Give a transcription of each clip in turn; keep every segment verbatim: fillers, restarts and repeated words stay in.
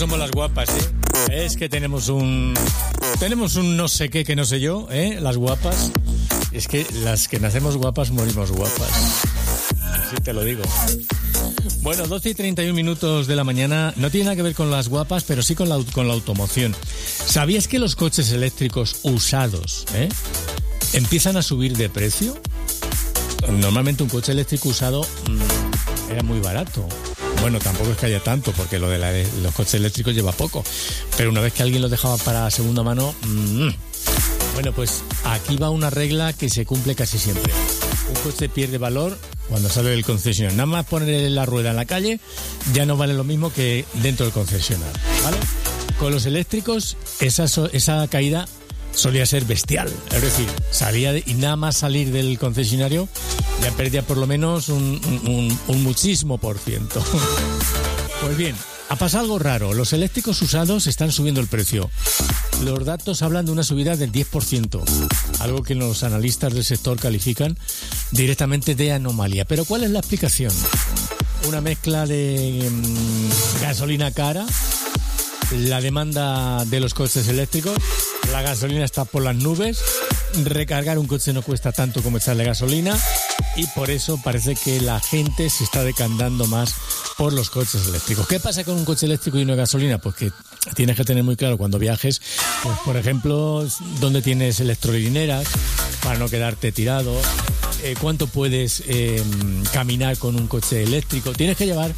Somos las guapas, ¿eh? Es que tenemos un... Tenemos un no sé qué que no sé yo, ¿eh? Las guapas. Es que las que nacemos guapas morimos guapas. Así te lo digo. Bueno, doce y treinta y un minutos de la mañana. No tiene nada que ver con las guapas, pero sí con la, con la automoción. ¿Sabías que los coches eléctricos usados, ¿eh? empiezan a subir de precio? Normalmente un coche eléctrico usado mmm, era muy barato. Bueno, tampoco es que haya tanto, porque lo de la, los coches eléctricos lleva poco. Pero una vez que alguien los dejaba para segunda mano... Mmm, bueno, pues aquí va una regla que se cumple casi siempre. Un coche pierde valor cuando sale del concesionario. Nada más ponerle la rueda en la calle ya no vale lo mismo que dentro del concesionario, ¿vale? Con los eléctricos esa, esa caída solía ser bestial. Es decir, salía de, y nada más salir del concesionario ya perdía por lo menos un, un, un muchísimo por ciento. Pues bien, ha pasado algo raro. Los eléctricos usados están subiendo el precio. Los datos hablan de una subida del diez por ciento, algo que los analistas del sector califican directamente de anomalía. ¿Pero cuál es la explicación? Una mezcla de mmm, gasolina cara, la demanda de los coches eléctricos, la gasolina está por las nubes, recargar un coche no cuesta tanto como echarle gasolina y por eso parece que la gente se está decantando más por los coches eléctricos. ¿Qué pasa con un coche eléctrico y no de gasolina? Pues que tienes que tener muy claro cuando viajes, pues por ejemplo, dónde tienes electrolineras para no quedarte tirado, eh, cuánto puedes eh, caminar con un coche eléctrico. Tienes que llevar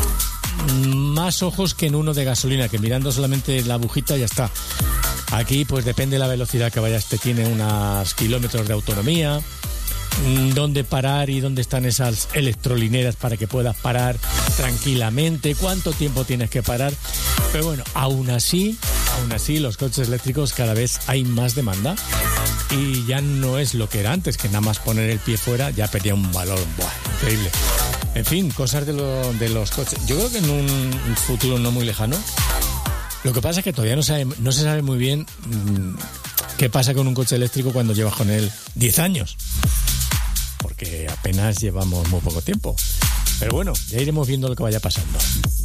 más ojos que en uno de gasolina, que mirando solamente la agujita ya está. Aquí pues depende de la velocidad que vayas, te tiene unos kilómetros de autonomía, dónde parar y dónde están esas electrolineras para que puedas parar tranquilamente, cuánto tiempo tienes que parar. Pero bueno, aún así, aún así los coches eléctricos cada vez hay más demanda y ya no es lo que era antes, que nada más poner el pie fuera ya perdía un valor. Buah, increíble. En fin, cosas de, lo, de los coches. Yo creo que en un futuro no muy lejano. Lo que pasa es que todavía no, sabe, no se sabe muy bien mmm, qué pasa con un coche eléctrico cuando llevas con él diez años. Porque apenas llevamos muy poco tiempo. Pero bueno, ya iremos viendo lo que vaya pasando.